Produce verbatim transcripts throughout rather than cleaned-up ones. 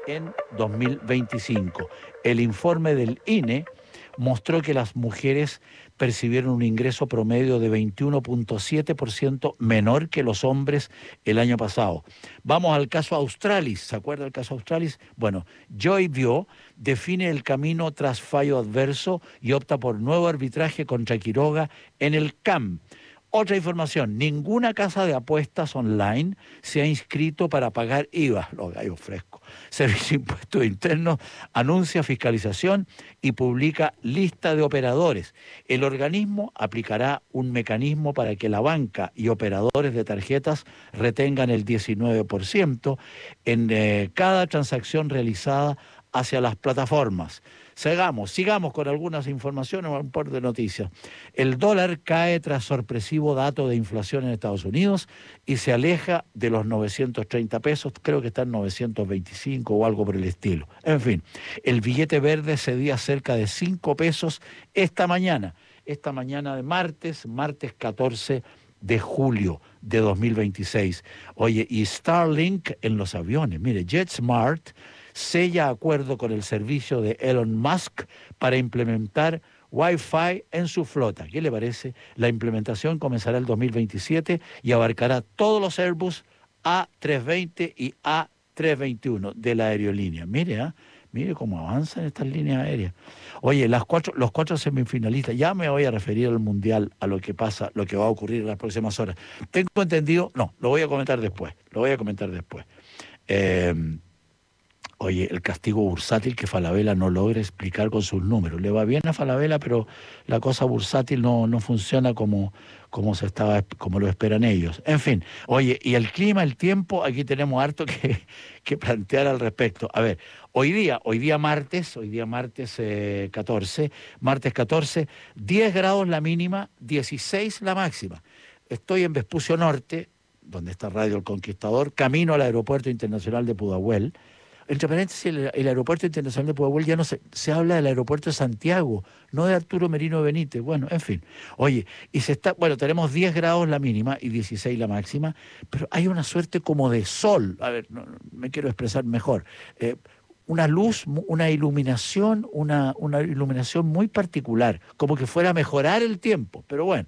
en dos mil veinticinco. El informe del I N E mostró que las mujeres percibieron un ingreso promedio de veintiuno punto siete por ciento menor que los hombres el año pasado. Vamos al caso Australis. ¿Se acuerda del caso Australis? Bueno, Joy Vio define el camino tras fallo adverso y opta por nuevo arbitraje contra Quiroga en el C A M. Otra información, ninguna casa de apuestas online se ha inscrito para pagar I V A, los gallos frescos. Servicio de Impuestos Internos anuncia fiscalización y publica lista de operadores. El organismo aplicará un mecanismo para que la banca y operadores de tarjetas retengan el diecinueve por ciento en eh, cada transacción realizada hacia las plataformas. Sigamos, sigamos con algunas informaciones, un par de noticias. El dólar cae tras sorpresivo dato de inflación en Estados Unidos y se aleja de los novecientos treinta pesos, creo que está en novecientos veinticinco o algo por el estilo. En fin, el billete verde cedía cerca de cinco pesos esta mañana, esta mañana de martes, martes catorce de julio de dos mil veintiséis. Oye, y Starlink en los aviones, mire, JetSmart sella acuerdo con el servicio de Elon Musk para implementar Wi-Fi en su flota. ¿Qué le parece? La implementación comenzará el dos mil veintisiete y abarcará todos los Airbus A trescientos veinte y A trescientos veintiuno de la aerolínea. Mire, ¿eh? Mire cómo avanzan estas líneas aéreas. Oye, las cuatro, los cuatro semifinalistas, ya me voy a referir al Mundial, a lo que pasa, lo que va a ocurrir en las próximas horas. Tengo entendido, no, lo voy a comentar después, lo voy a comentar después. Eh... Oye, el castigo bursátil que Falabella no logra explicar con sus números. Le va bien a Falabella, pero la cosa bursátil no, no funciona como, como, se estaba, como lo esperan ellos. En fin, oye, y el clima, el tiempo, aquí tenemos harto que, que plantear al respecto. A ver, hoy día, hoy día martes, hoy día martes eh, catorce, martes catorce, diez grados la mínima, dieciséis la máxima. Estoy en Vespucio Norte, donde está Radio El Conquistador, camino al Aeropuerto Internacional de Pudahuel. Entre paréntesis, el, el Aeropuerto Internacional de Pudahuel ya no se, se habla del Aeropuerto de Santiago, no de Arturo Merino Benítez. Bueno, en fin. Oye, y se está, bueno, tenemos diez grados la mínima y dieciséis la máxima, pero hay una suerte como de sol. A ver, no, no, me quiero expresar mejor. Eh, una luz, una iluminación, una, una iluminación muy particular, como que fuera a mejorar el tiempo, pero bueno,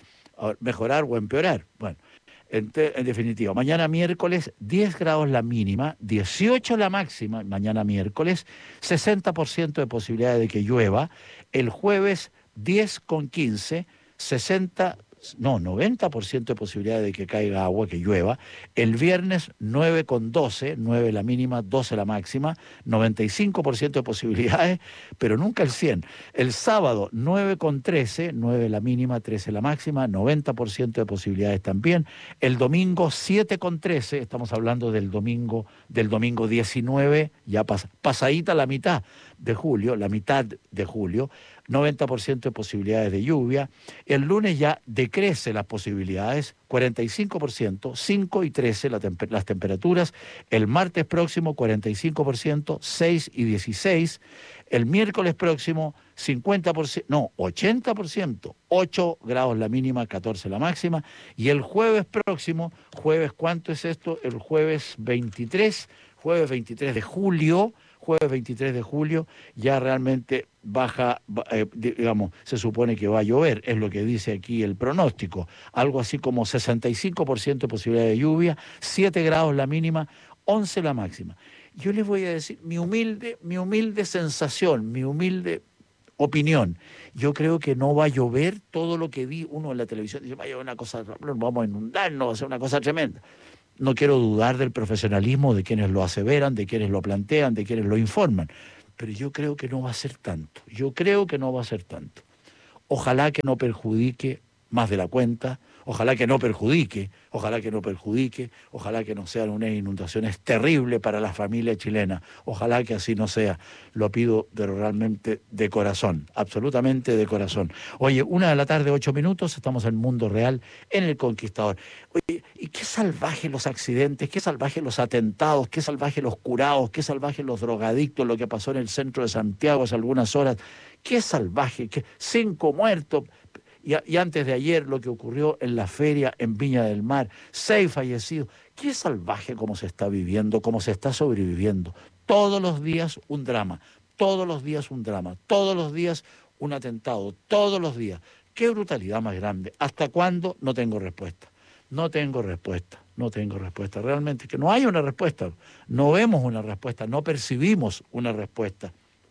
a ver, mejorar o empeorar. Bueno. En, te, en definitiva, mañana miércoles diez grados la mínima, dieciocho la máxima, mañana miércoles, sesenta por ciento de posibilidades de que llueva, el jueves diez con quince, sesenta, no, noventa por ciento de posibilidades de que caiga agua, que llueva, el viernes nueve con doce, nueve la mínima, doce la máxima, noventa y cinco por ciento de posibilidades, pero nunca el cien. El sábado nueve con trece, nueve la mínima, trece la máxima, noventa por ciento de posibilidades también. El domingo siete con trece, estamos hablando del domingo, del domingo diecinueve, ya pas, pasadita la mitad de julio, la mitad de julio, noventa por ciento de posibilidades de lluvia. El lunes ya decrece las posibilidades, cuarenta y cinco por ciento, cinco y trece la temper- las temperaturas. El martes próximo, cuarenta y cinco por ciento, seis y dieciséis. El miércoles próximo, cincuenta por ciento, no, ochenta por ciento, ocho grados la mínima, catorce la máxima. Y el jueves próximo, jueves, ¿cuánto es esto? El jueves veintitrés, jueves veintitrés de julio, jueves veintitrés de julio, ya realmente baja, eh, digamos, se supone que va a llover, es lo que dice aquí el pronóstico, algo así como sesenta y cinco por ciento de posibilidad de lluvia, siete grados la mínima, once la máxima. Yo les voy a decir mi humilde, mi humilde sensación, mi humilde opinión. Yo creo que no va a llover todo lo que vi uno en la televisión, dice, vaya, una cosa, vamos a inundarnos, va a ser una cosa tremenda. No quiero dudar del profesionalismo de quienes lo aseveran, de quienes lo plantean, de quienes lo informan, pero yo creo que no va a ser tanto. Yo creo que no va a ser tanto. Ojalá que no perjudique más de la cuenta, ojalá que no perjudique, ojalá que no perjudique, ojalá que no sean unas inundaciones terribles para las familias chilenas, ojalá que así no sea. Lo pido de, realmente de corazón, absolutamente de corazón. Oye, una de la tarde, ocho minutos, estamos en Mundo Real, en El Conquistador. Oye, y qué salvajes los accidentes, qué salvajes los atentados, qué salvajes los curados, qué salvajes los drogadictos, lo que pasó en el centro de Santiago hace algunas horas, qué salvaje, qué, cinco muertos. Y, y antes de ayer lo que ocurrió en la feria en Viña del Mar, seis fallecidos. Qué salvaje cómo se está viviendo, cómo se está sobreviviendo. todos los días un drama, todos los días un drama, todos los días un atentado, todos los días. ¡Qué brutalidad más grande! ¿Hasta cuándo? No tengo respuesta. No tengo respuesta, no tengo respuesta. Realmente que no hay una respuesta, no vemos una respuesta, no percibimos una respuesta.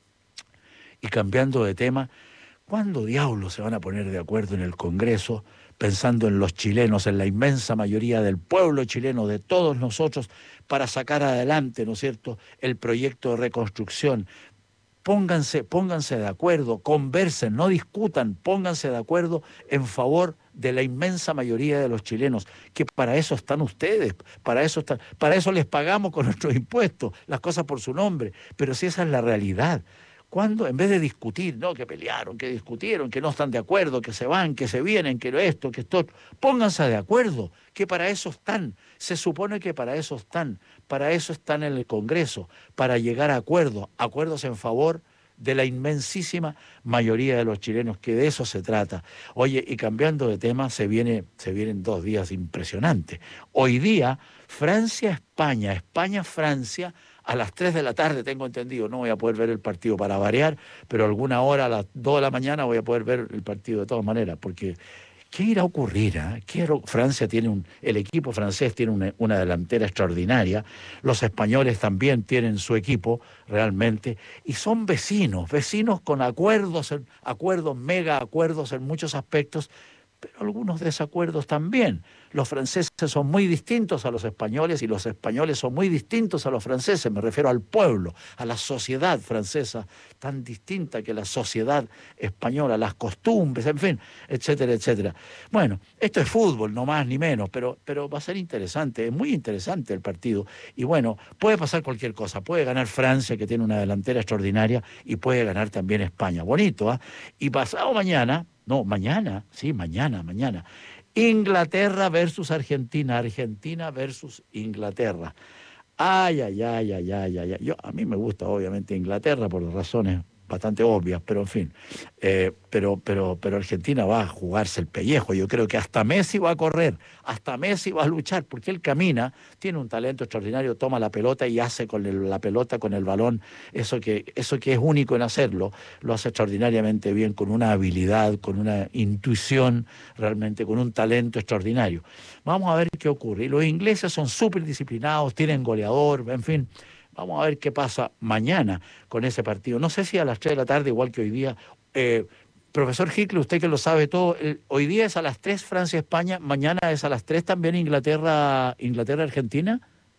Y cambiando de tema, ¿cuándo diablos se van a poner de acuerdo en el Congreso, pensando en los chilenos, en la inmensa mayoría del pueblo chileno, de todos nosotros, para sacar adelante, ¿no es cierto?, el proyecto de reconstrucción? Pónganse, pónganse de acuerdo, conversen, no discutan, pónganse de acuerdo en favor de la inmensa mayoría de los chilenos, que para eso están ustedes, para eso están, para eso les pagamos con nuestros impuestos, las cosas por su nombre, pero si esa es la realidad. Cuando en vez de discutir, no, que pelearon, que discutieron, que no están de acuerdo, que se van, que se vienen, que esto, que esto, pónganse de acuerdo, que para eso están, se supone que para eso están, para eso están en el Congreso, para llegar a acuerdos, acuerdos en favor de la inmensísima mayoría de los chilenos, que de eso se trata. Oye, y cambiando de tema, se viene, se vienen dos días impresionantes. Hoy día, Francia-España, España-Francia, a las tres de la tarde, tengo entendido, no voy a poder ver el partido para variar, pero alguna hora a las dos de la mañana voy a poder ver el partido de todas maneras, porque ¿qué irá a ocurrir? Eh? ¿Qué Francia tiene un, el equipo francés tiene una, una delantera extraordinaria, los españoles también tienen su equipo realmente, y son vecinos, vecinos con acuerdos, acuerdos, mega acuerdos en muchos aspectos, pero algunos desacuerdos también. Los franceses son muy distintos a los españoles y los españoles son muy distintos a los franceses, me refiero al pueblo, a la sociedad francesa, tan distinta que la sociedad española, las costumbres, en fin, etcétera, etcétera. Bueno, esto es fútbol, no más ni menos, pero, pero va a ser interesante, es muy interesante el partido. Y bueno, puede pasar cualquier cosa, puede ganar Francia, que tiene una delantera extraordinaria, y puede ganar también España. Bonito, ¿ah? ¿eh? Y pasado mañana... No, mañana, sí, mañana, mañana. Inglaterra versus Argentina, Argentina versus Inglaterra. Ay, ay, ay, ay, ay, ay. Yo, a mí me gusta, obviamente, Inglaterra por razones bastante obvias, pero en fin. Eh, pero, pero, pero Argentina va a jugarse el pellejo. Yo creo que hasta Messi va a correr, hasta Messi va a luchar, porque él camina, tiene un talento extraordinario, toma la pelota y hace con el, la pelota, con el balón, eso que, eso que es único en hacerlo, lo hace extraordinariamente bien, con una habilidad, con una intuición, realmente, con un talento extraordinario. Vamos a ver qué ocurre. Y los ingleses son súper disciplinados, tienen goleador, en fin. Vamos a ver qué pasa mañana con ese partido. No sé si a las tres de la tarde, igual que hoy día. Eh, profesor Hickle, usted que lo sabe todo, el, hoy día es a las tres Francia-España, mañana es a las tres también Inglaterra, Inglaterra-Argentina.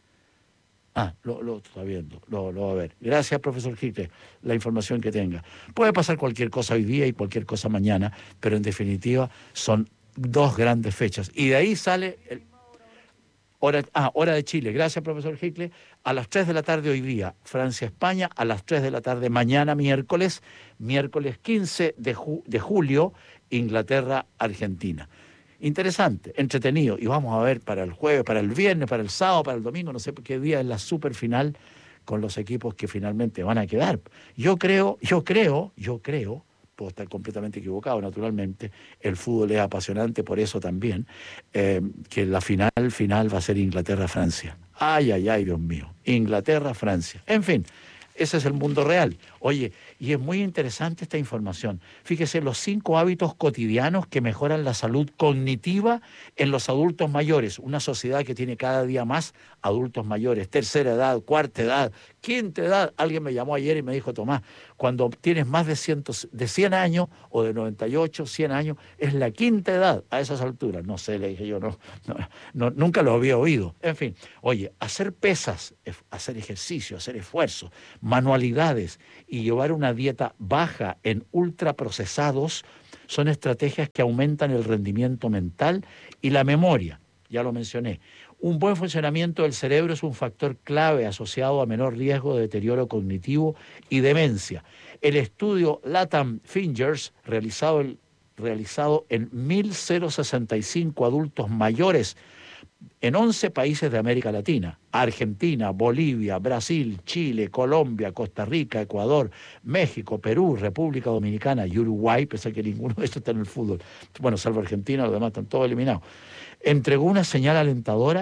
Ah, lo, lo está viendo, lo, lo va a ver. Gracias, profesor Hickle, la información que tenga. Puede pasar cualquier cosa hoy día y cualquier cosa mañana, pero en definitiva son dos grandes fechas. Y de ahí sale... El, Hora, ah, hora de Chile. Gracias, profesor Hickle. A las tres de la tarde hoy día, Francia-España. A las tres de la tarde mañana, miércoles, miércoles quince de, ju de julio, Inglaterra-Argentina. Interesante, entretenido. Y vamos a ver para el jueves, para el viernes, para el sábado, para el domingo, no sé qué día es la superfinal con los equipos que finalmente van a quedar. Yo creo, yo creo, yo creo... puedo estar completamente equivocado, naturalmente, el fútbol es apasionante, por eso también, eh, que la final, final va a ser Inglaterra-Francia. Ay, ay, ay, Dios mío, Inglaterra-Francia. En fin, ese es el mundo real. Oye, y es muy interesante esta información. Fíjese, los cinco hábitos cotidianos que mejoran la salud cognitiva en los adultos mayores. Una sociedad que tiene cada día más adultos mayores, tercera edad, cuarta edad, quinta edad. Alguien me llamó ayer y me dijo, Tomás, cuando tienes más de, cien, de cien años o de noventa y ocho, cien años, es la quinta edad a esas alturas. No sé, le dije yo, no, no, no, nunca lo había oído. En fin, oye, hacer pesas, hacer ejercicio, hacer esfuerzo, manualidades y llevar una dieta baja en ultraprocesados son estrategias que aumentan el rendimiento mental y la memoria. Ya lo mencioné. Un buen funcionamiento del cerebro es un factor clave asociado a menor riesgo de deterioro cognitivo y demencia. El estudio LATAM Fingers, realizado, el, realizado en mil sesenta y cinco adultos mayores en once países de América Latina, Argentina, Bolivia, Brasil, Chile, Colombia, Costa Rica, Ecuador, México, Perú, República Dominicana y Uruguay, pese a que ninguno de estos está en el fútbol, bueno, salvo Argentina, los demás están todos eliminados, entregó una señal alentadora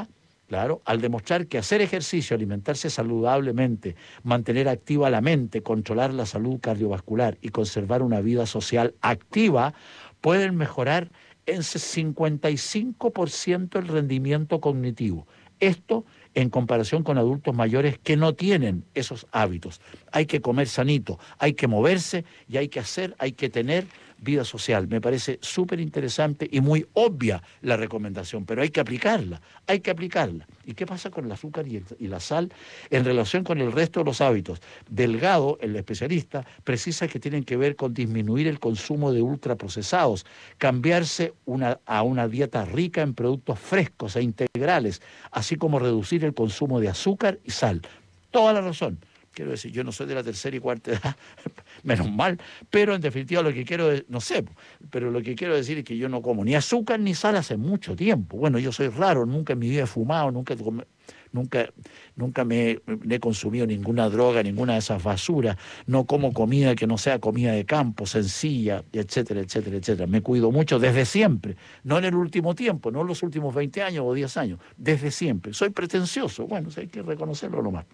Claro, al demostrar que hacer ejercicio, alimentarse saludablemente, mantener activa la mente, controlar la salud cardiovascular y conservar una vida social activa, pueden mejorar en cincuenta y cinco por ciento el rendimiento cognitivo. Esto en comparación con adultos mayores que no tienen esos hábitos. Hay que comer sanito, hay que moverse y hay que hacer, hay que tener vida social. Me parece súper interesante y muy obvia la recomendación, pero hay que aplicarla, hay que aplicarla. ¿Y qué pasa con el azúcar y, el, y la sal en relación con el resto de los hábitos? Delgado, el especialista, precisa que tienen que ver con disminuir el consumo de ultraprocesados, cambiarse una, a una dieta rica en productos frescos e integrales, así como reducir el consumo de azúcar y sal. Toda la razón. Quiero decir, yo no soy de la tercera y cuarta edad, menos mal, pero en definitiva lo que quiero, no sé, pero lo que quiero decir es que yo no como ni azúcar ni sal hace mucho tiempo. Bueno, yo soy raro, nunca en mi vida he fumado, nunca, nunca, nunca me, me he consumido ninguna droga, ninguna de esas basuras, no como comida que no sea comida de campo, sencilla, etcétera, etcétera, etcétera. Me cuido mucho desde siempre, no en el último tiempo, no en los últimos veinte años o diez años, desde siempre. Soy pretencioso, bueno, hay que reconocerlo nomás.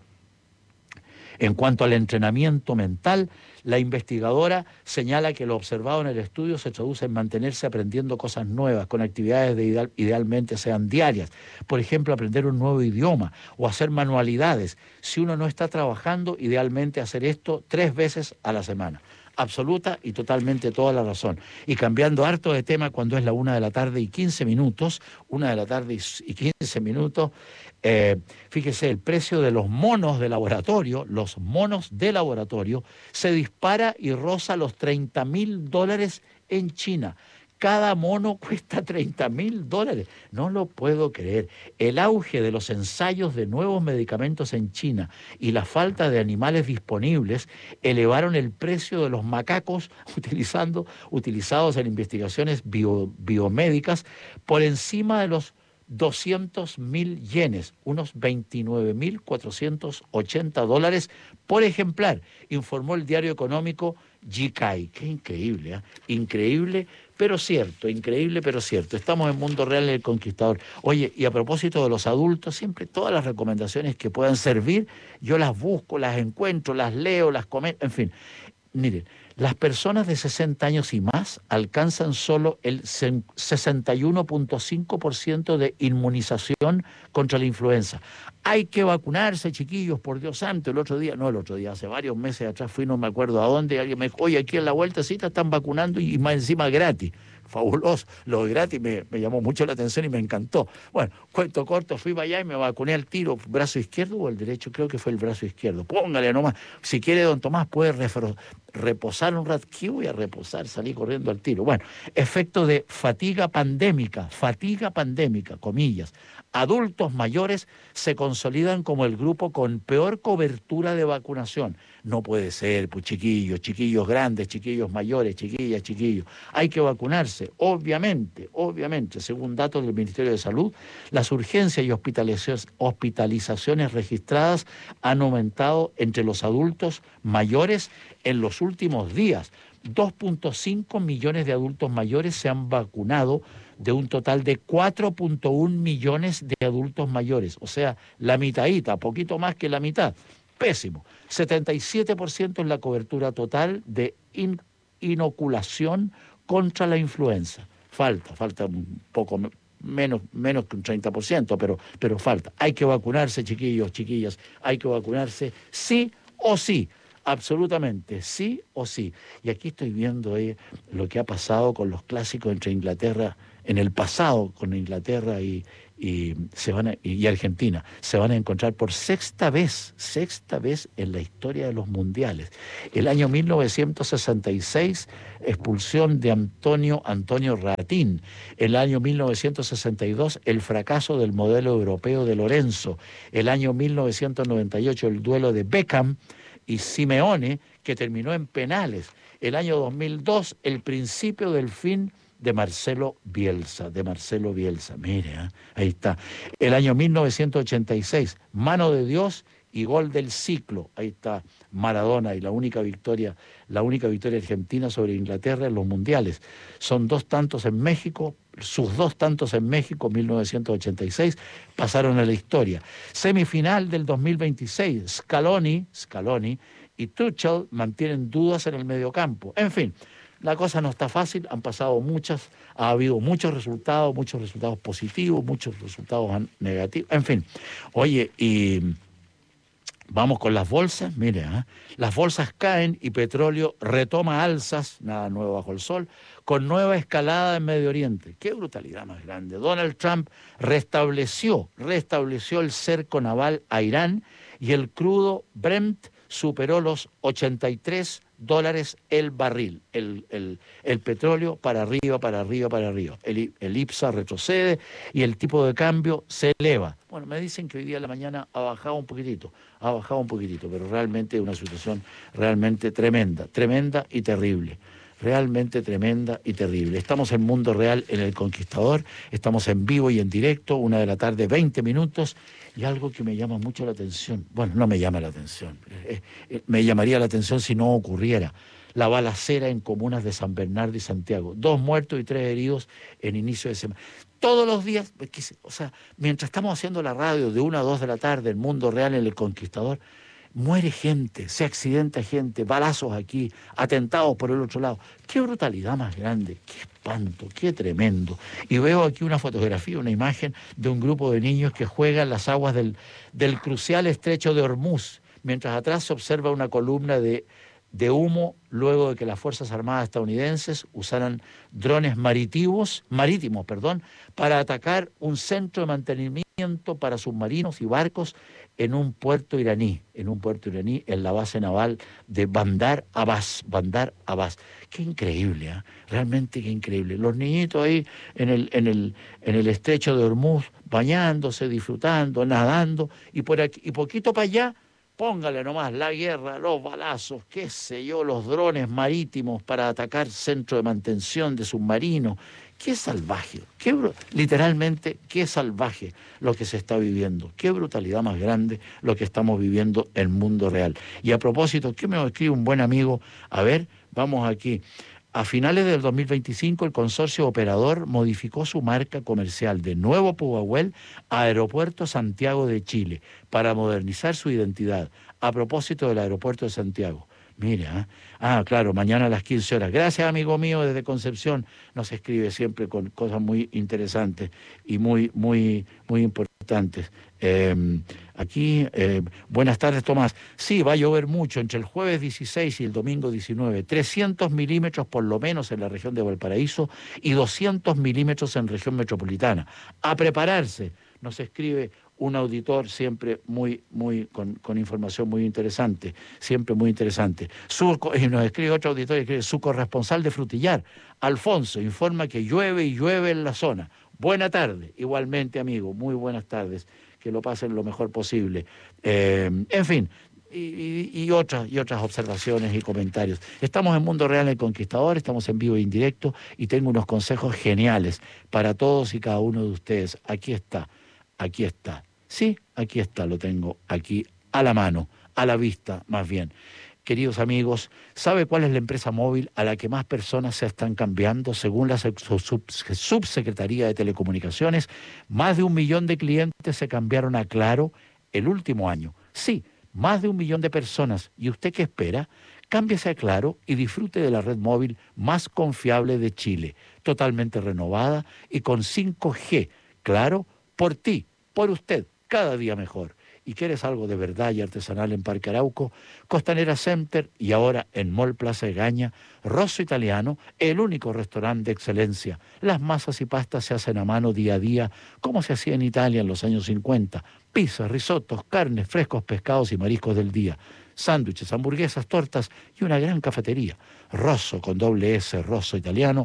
En cuanto al entrenamiento mental, la investigadora señala que lo observado en el estudio se traduce en mantenerse aprendiendo cosas nuevas, con actividades de ideal, idealmente sean diarias. Por ejemplo, aprender un nuevo idioma o hacer manualidades. Si uno no está trabajando, idealmente hacer esto tres veces a la semana. Absoluta y totalmente toda la razón. Y cambiando harto de tema cuando es la una de la tarde y quince minutos, una de la tarde y quince minutos, eh, fíjese, el precio de los monos de laboratorio, los monos de laboratorio, se dispara y roza los treinta mil dólares en China. Cada mono cuesta treinta mil dólares. No lo puedo creer. El auge de los ensayos de nuevos medicamentos en China y la falta de animales disponibles elevaron el precio de los macacos utilizando, utilizados en investigaciones bio, biomédicas por encima de los doscientos mil yenes, unos veintinueve mil cuatrocientos ochenta dólares por ejemplar, informó el diario económico Jikai. Qué increíble, ¿eh? Increíble, pero cierto, increíble, pero cierto. Estamos en Mundo Real en El Conquistador. Oye, y a propósito de los adultos, siempre todas las recomendaciones que puedan servir, yo las busco, las encuentro, las leo, las comento, en fin. Miren, las personas de sesenta años y más alcanzan solo el sesenta y uno punto cinco por ciento de inmunización contra la influenza. Hay que vacunarse, chiquillos, por Dios santo. El otro día, no el otro día, hace varios meses atrás fui, no me acuerdo a dónde, y alguien me dijo, oye, aquí en la vueltecita están vacunando y más encima gratis. Fabuloso, lo gratis me, me llamó mucho la atención y me encantó. Bueno, cuento corto, fui para allá y me vacuné al tiro, brazo izquierdo o el derecho, creo que fue el brazo izquierdo. Póngale nomás, si quiere don Tomás puede refro, reposar un rato. ¿Qué voy a reposar? Salí corriendo al tiro. Bueno, efecto de fatiga pandémica, fatiga pandémica, comillas. Adultos mayores se consolidan como el grupo con peor cobertura de vacunación. No puede ser, pues chiquillos, chiquillos grandes, chiquillos mayores, chiquillas, chiquillos. Hay que vacunarse, obviamente, obviamente. Según datos del Ministerio de Salud, las urgencias y hospitalizaciones registradas han aumentado entre los adultos mayores en los últimos días. dos punto cinco millones de adultos mayores se han vacunado de un total de cuatro punto uno millones de adultos mayores. O sea, la mitadita, poquito más que la mitad. Pésimo. setenta y siete por ciento es la cobertura total de in inoculación contra la influenza. Falta, falta un poco menos, menos que un treinta por ciento, pero, pero falta. Hay que vacunarse, chiquillos, chiquillas, hay que vacunarse sí o sí. Absolutamente, sí o sí. Y aquí estoy viendo eh, lo que ha pasado con los clásicos entre Inglaterra, en el pasado con Inglaterra y, y, se van a, y Argentina. Se van a encontrar por sexta vez, sexta vez en la historia de los mundiales. El año mil novecientos sesenta y seis, expulsión de Antonio, Antonio Ratín. El año mil novecientos sesenta y dos, el fracaso del modelo europeo de Lorenzo. El año mil novecientos noventa y ocho, el duelo de Beckham y Simeone, que terminó en penales. El año dos mil dos, el principio del fin de Marcelo Bielsa, de Marcelo Bielsa. Mire, ¿eh? Ahí está. El año mil novecientos ochenta y seis, mano de Dios y gol del ciclo. Ahí está Maradona y la única victoria, la única victoria argentina sobre Inglaterra en los mundiales. Son dos tantos en México, sus dos tantos en México, mil novecientos ochenta y seis, pasaron a la historia. Semifinal del dos mil veintiséis, Scaloni, Scaloni y Tuchel mantienen dudas en el mediocampo. En fin, la cosa no está fácil, han pasado muchas, ha habido muchos resultados, muchos resultados positivos, muchos resultados negativos, en fin. Oye, y vamos con las bolsas, mire, ¿eh? Las bolsas caen y petróleo retoma alzas, nada nuevo bajo el sol, con nueva escalada en Medio Oriente. ¡Qué brutalidad más grande! Donald Trump restableció, restableció el cerco naval a Irán y el crudo Brent superó los ochenta y tres dólares el barril, el, el, el petróleo para arriba, para arriba, para arriba. El, el IPSA retrocede y el tipo de cambio se eleva. Bueno, me dicen que hoy día en la mañana ha bajado un poquitito, ha bajado un poquitito, pero realmente es una situación realmente tremenda, tremenda y terrible. Realmente tremenda y terrible. Estamos en Mundo Real en El Conquistador, estamos en vivo y en directo, una de la tarde, veinte minutos, y algo que me llama mucho la atención, bueno, no me llama la atención, eh, eh, me llamaría la atención si no ocurriera, la balacera en comunas de San Bernardo y Santiago, dos muertos y tres heridos en inicio de semana. Todos los días, o sea, mientras estamos haciendo la radio de una a dos de la tarde en Mundo Real en El Conquistador, muere gente, se accidenta gente, balazos aquí, atentados por el otro lado. Qué brutalidad más grande, qué espanto, qué tremendo. Y veo aquí una fotografía, una imagen de un grupo de niños que juegan en las aguas del, del crucial estrecho de Hormuz, mientras atrás se observa una columna de, de humo luego de que las Fuerzas Armadas estadounidenses usaran drones marítimos, marítimos, perdón, para atacar un centro de mantenimiento para submarinos y barcos en un puerto iraní, en un puerto iraní, en la base naval de Bandar Abbas, Bandar Abbas. Qué increíble, ¿eh? Realmente qué increíble. Los niñitos ahí en el, en el, en el estrecho de Hormuz, bañándose, disfrutando, nadando, y por aquí, y poquito para allá, póngale nomás la guerra, los balazos, qué sé yo, los drones marítimos para atacar centro de mantención de submarinos. Qué salvaje, qué, literalmente qué salvaje lo que se está viviendo. Qué brutalidad más grande lo que estamos viviendo en el mundo real. Y a propósito, ¿qué me escribe un buen amigo? A ver, vamos aquí. A finales del dos mil veinticinco, el consorcio operador modificó su marca comercial de Nuevo Pudahuel a Aeropuerto Santiago de Chile para modernizar su identidad. A propósito del Aeropuerto de Santiago. Mira, ¿eh? Ah, claro, mañana a las quince horas. Gracias, amigo mío, desde Concepción. Nos escribe siempre con cosas muy interesantes y muy, muy, muy importantes. Eh, aquí, eh, buenas tardes, Tomás. Sí, va a llover mucho entre el jueves dieciséis y el domingo diecinueve. trescientos milímetros por lo menos en la región de Valparaíso y doscientos milímetros en región metropolitana. A prepararse, nos escribe un auditor siempre muy, muy, con, con información muy interesante, siempre muy interesante. Su, y nos escribe otro auditor, y escribe, su corresponsal de Frutillar, Alfonso, informa que llueve y llueve en la zona. Buena tarde, igualmente, amigo, muy buenas tardes, que lo pasen lo mejor posible. Eh, en fin, y, y, y, otras, y otras observaciones y comentarios. Estamos en Mundo Real El Conquistador, estamos en vivo e indirecto, y tengo unos consejos geniales para todos y cada uno de ustedes. Aquí está, aquí está. Sí, aquí está, lo tengo aquí a la mano, a la vista más bien. Queridos amigos, ¿sabe cuál es la empresa móvil a la que más personas se están cambiando? Según la Subsecretaría de Telecomunicaciones, más de un millón de clientes se cambiaron a Claro el último año. Sí, más de un millón de personas. ¿Y usted qué espera? Cámbiese a Claro y disfrute de la red móvil más confiable de Chile, totalmente renovada y con cinco G. Claro, por ti, por usted. Cada día mejor. ¿Y quieres algo de verdad y artesanal en Parque Arauco? Costanera Center y ahora en Mall Plaza Egaña, Rosso Italiano, el único restaurante de excelencia. Las masas y pastas se hacen a mano día a día, como se hacía en Italia en los años cincuenta. Pizzas, risotos, carnes, frescos pescados y mariscos del día. Sándwiches, hamburguesas, tortas y una gran cafetería. Rosso con doble S, Rosso Italiano.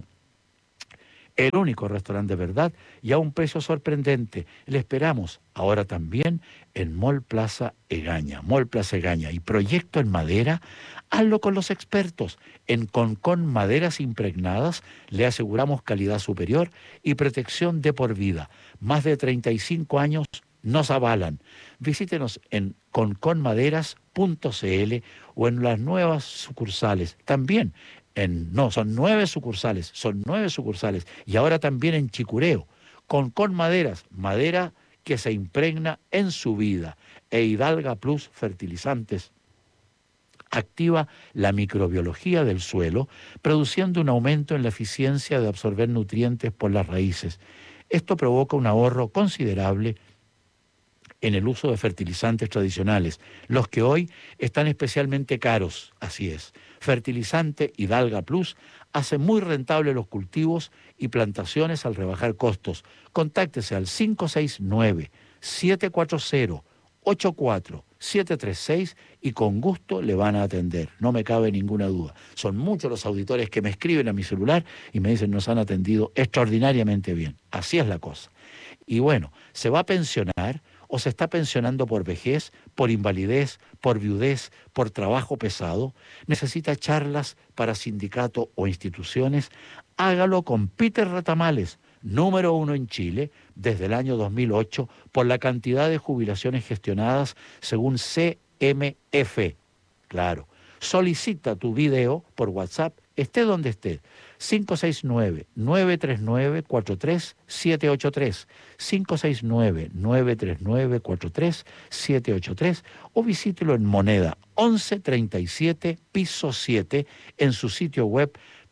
El único restaurante de verdad y a un precio sorprendente. Le esperamos ahora también en Mall Plaza Egaña. Mall Plaza Egaña. Y proyecto en madera, hazlo con los expertos. En Concón Maderas Impregnadas le aseguramos calidad superior y protección de por vida. Más de treinta y cinco años nos avalan. Visítenos en conconmaderas punto cl o en las nuevas sucursales. También en, no, son nueve sucursales, son nueve sucursales. Y ahora también en Chicureo. Concon Maderas, madera que se impregna en su vida. E Hidalga Plus Fertilizantes activa la microbiología del suelo, produciendo un aumento en la eficiencia de absorber nutrientes por las raíces. Esto provoca un ahorro considerable en el uso de fertilizantes tradicionales, los que hoy están especialmente caros, así es. Fertilizante Hidalga Plus hace muy rentable los cultivos y plantaciones al rebajar costos. Contáctese al cinco seis nueve, siete cuatro cero, ocho cuatro siete tres seis y con gusto le van a atender, no me cabe ninguna duda. Son muchos los auditores que me escriben a mi celular y me dicen nos han atendido extraordinariamente bien. Así es la cosa. Y bueno, ¿se va a pensionar o se está pensionando por vejez, por invalidez, por viudez, por trabajo pesado? ¿Necesita charlas para sindicato o instituciones? Hágalo con Peter Retamales, número uno en Chile desde el año dos mil ocho por la cantidad de jubilaciones gestionadas según C M F. Claro, solicita tu video por WhatsApp, esté donde esté, cinco seis nueve, nueve tres nueve, cuatro tres siete ocho tres, cinco seis nueve, nueve tres nueve, cuatro tres siete ocho tres o visítelo en Moneda once treinta y siete, piso siete, en su sitio web,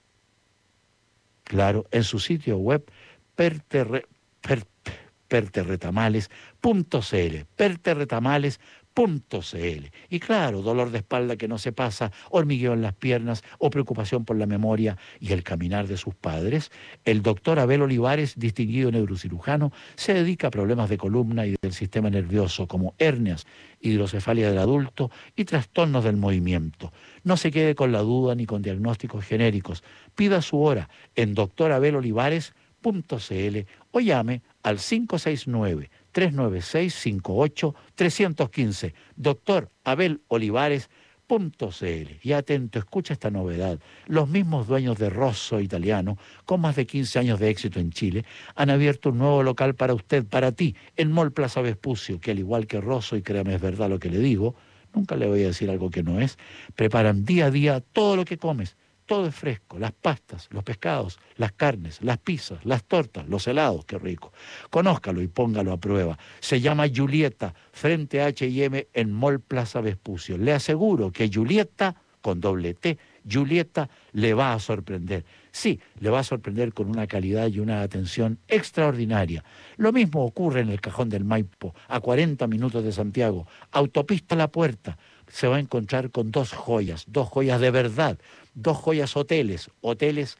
claro, en su sitio web perterre, per, perterretamales punto cl, perterretamales punto cl. Y claro, dolor de espalda que no se pasa, hormigueo en las piernas o preocupación por la memoria y el caminar de sus padres, el doctor Abel Olivares, distinguido neurocirujano, se dedica a problemas de columna y del sistema nervioso como hernias, hidrocefalia del adulto y trastornos del movimiento. No se quede con la duda ni con diagnósticos genéricos. Pida su hora en doctor abel olivares punto cl o llame al cinco seis nueve, tres nueve seis, cinco ocho tres uno cinco, doctor abel olivares punto cl. Y atento, escucha esta novedad. Los mismos dueños de Rosso Italiano, con más de quince años de éxito en Chile, han abierto un nuevo local para usted, para ti, en Mall Plaza Vespucio, que al igual que Rosso, y créame es verdad lo que le digo, nunca le voy a decir algo que no es, preparan día a día todo lo que comes. Todo es fresco, las pastas, los pescados, las carnes, las pizzas, las tortas, los helados, qué rico. Conózcalo y póngalo a prueba. Se llama Julieta, frente a H y M en Mall Plaza Vespucio. Le aseguro que Julieta, con doble T, Julieta le va a sorprender. Sí, le va a sorprender con una calidad y una atención extraordinaria. Lo mismo ocurre en el Cajón del Maipo, a cuarenta minutos de Santiago. Autopista La Puerta. Se va a encontrar con dos joyas, dos joyas de verdad, dos joyas hoteles, hoteles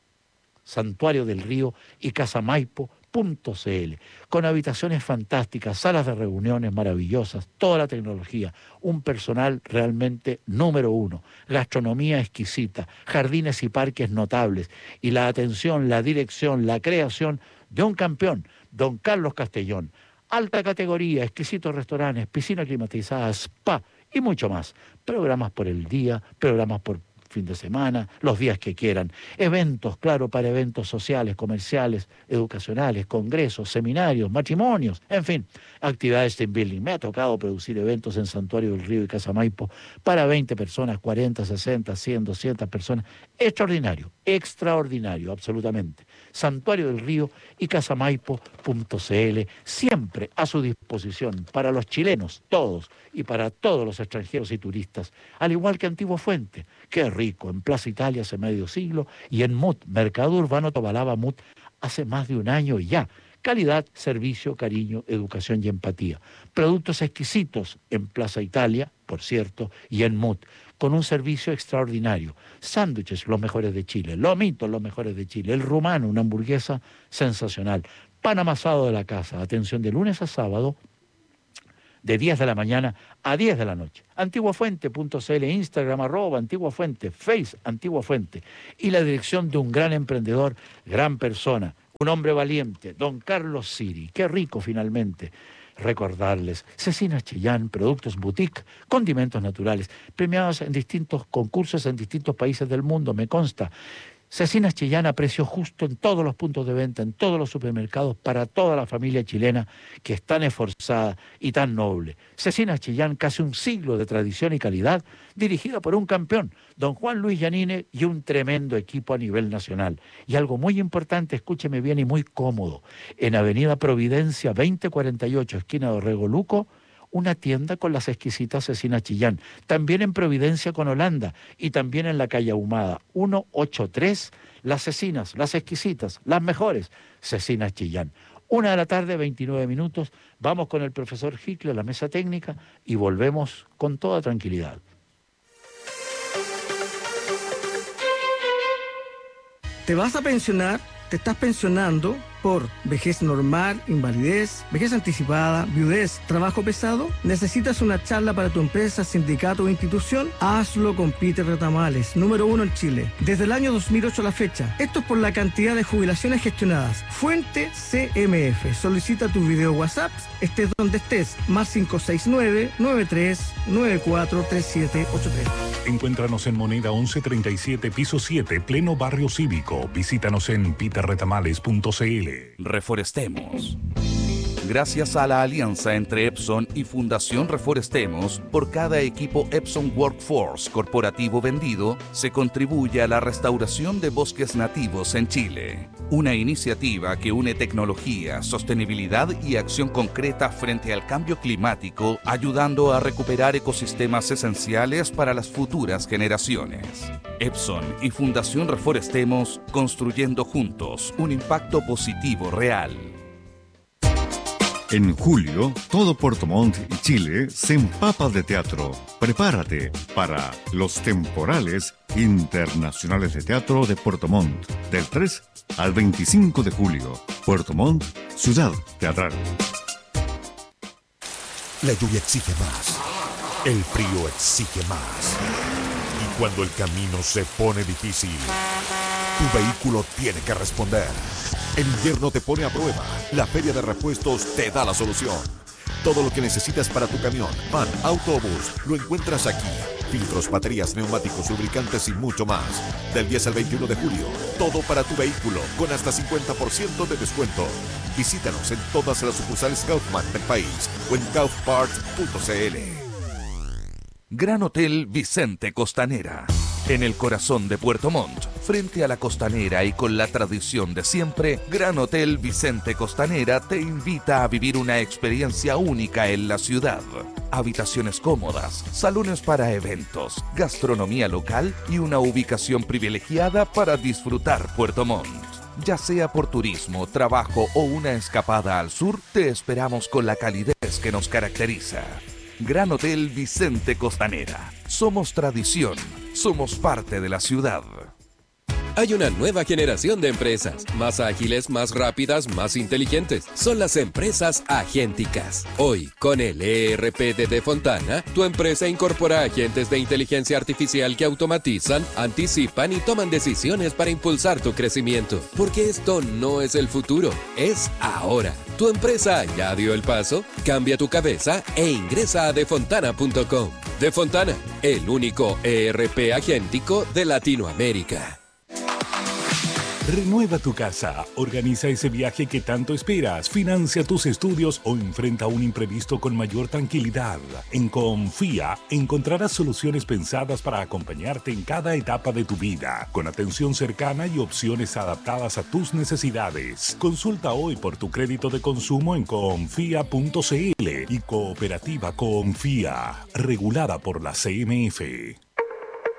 Santuario del Río y Casa Maipo punto cl, con habitaciones fantásticas, salas de reuniones maravillosas, toda la tecnología, un personal realmente número uno, gastronomía exquisita, jardines y parques notables, y la atención, la dirección, la creación de un campeón, don Carlos Castellón. Alta categoría, exquisitos restaurantes, piscina climatizada, spa y mucho más. Programas por el día, programas por fin de semana, los días que quieran. Eventos, claro, para eventos sociales, comerciales, educacionales, congresos, seminarios, matrimonios, en fin, actividades team building. Me ha tocado producir eventos en Santuario del Río y Casa Maipo para veinte personas, cuarenta, sesenta, cien, doscientas personas. Extraordinario, extraordinario, absolutamente. Santuario del Río y casamaipo punto cl, siempre a su disposición para los chilenos, todos, y para todos los extranjeros y turistas, al igual que Antigua Fuente. Qué rico, en Plaza Italia hace medio siglo y en M U T, Mercado Urbano Tobalaba M U T, hace más de un año y ya. Calidad, servicio, cariño, educación y empatía. Productos exquisitos en Plaza Italia, por cierto, y en M U T, con un servicio extraordinario. Sándwiches, los mejores de Chile. Lomitos, los mejores de Chile. El rumano, una hamburguesa sensacional. Pan amasado de la casa. Atención de lunes a sábado, de diez de la mañana a diez de la noche. antiguafuente punto cl, Instagram, arroba antiguafuente, Face Antigua Fuente. Y la dirección de un gran emprendedor, gran persona, un hombre valiente, don Carlos Siri. Qué rico finalmente recordarles. Cecina Chillán, productos boutique, condimentos naturales, premiados en distintos concursos en distintos países del mundo, me consta. Cecinas Chillán a precio justo en todos los puntos de venta, en todos los supermercados, para toda la familia chilena que es tan esforzada y tan noble. Cecinas Chillán, casi un siglo de tradición y calidad, dirigida por un campeón, don Juan Luis Yanine, y un tremendo equipo a nivel nacional. Y algo muy importante, escúcheme bien y muy cómodo, en Avenida Providencia veinte cuarenta y ocho, esquina de Orrego Luco, una tienda con las exquisitas Cecinas Chillán, también en Providencia con Holanda y también en la calle Ahumada, ciento ochenta y tres, las Cecinas, las exquisitas, las mejores, Cecinas Chillán. Una de la tarde, veintinueve minutos, vamos con el profesor Hickle a la mesa técnica y volvemos con toda tranquilidad. ¿Te vas a pensionar? ¿Te estás pensionando por vejez normal, invalidez, vejez anticipada, viudez, trabajo pesado? ¿Necesitas una charla para tu empresa, sindicato o institución? Hazlo con Peter Retamales, número uno en Chile, desde el año dos mil ocho a la fecha. Esto es por la cantidad de jubilaciones gestionadas. Fuente C M F. Solicita tu video WhatsApp, estés donde estés, más cinco seis nueve, nueve tres nueve cuatro, tres siete ocho tres. Encuéntranos en Moneda once treinta y siete, piso siete, pleno barrio cívico. Visítanos en peter retamales punto c l. Reforestemos. Gracias a la alianza entre Epson y Fundación Reforestemos, por cada equipo Epson Workforce corporativo vendido, se contribuye a la restauración de bosques nativos en Chile. Una iniciativa que une tecnología, sostenibilidad y acción concreta frente al cambio climático, ayudando a recuperar ecosistemas esenciales para las futuras generaciones. Epson y Fundación Reforestemos, construyendo juntos un impacto positivo real. En julio, todo Puerto Montt y Chile se empapa de teatro. Prepárate para los temporales internacionales de teatro de Puerto Montt, del tres al veinticinco de julio. Puerto Montt, ciudad teatral. La lluvia exige más. El frío exige más. Y cuando el camino se pone difícil, tu vehículo tiene que responder. El invierno te pone a prueba. La Feria de Repuestos te da la solución. Todo lo que necesitas para tu camión, van, autobús, lo encuentras aquí. Filtros, baterías, neumáticos, lubricantes y mucho más. Del diez al veintiuno de julio, todo para tu vehículo, con hasta cincuenta por ciento de descuento. Visítanos en todas las sucursales Kaufman del país o en kaufparts punto c l. Gran Hotel Vicente Costanera. En el corazón de Puerto Montt, frente a la costanera y con la tradición de siempre, Gran Hotel Vicente Costanera te invita a vivir una experiencia única en la ciudad. Habitaciones cómodas, salones para eventos, gastronomía local y una ubicación privilegiada para disfrutar Puerto Montt. Ya sea por turismo, trabajo o una escapada al sur, te esperamos con la calidez que nos caracteriza. Gran Hotel Vicente Costanera. Somos tradición, somos parte de la ciudad. Hay una nueva generación de empresas, más ágiles, más rápidas, más inteligentes. Son las empresas agénticas. Hoy, con el E R P de Defontana, tu empresa incorpora agentes de inteligencia artificial que automatizan, anticipan y toman decisiones para impulsar tu crecimiento. Porque esto no es el futuro, es ahora. ¿Tu empresa ya dio el paso? Cambia tu cabeza e ingresa a defontana punto com. Defontana, el único E R P agéntico de Latinoamérica. Renueva tu casa, organiza ese viaje que tanto esperas, financia tus estudios o enfrenta un imprevisto con mayor tranquilidad. En Confía encontrarás soluciones pensadas para acompañarte en cada etapa de tu vida, con atención cercana y opciones adaptadas a tus necesidades. Consulta hoy por tu crédito de consumo en confía punto c l y Cooperativa Confía, regulada por la C M F.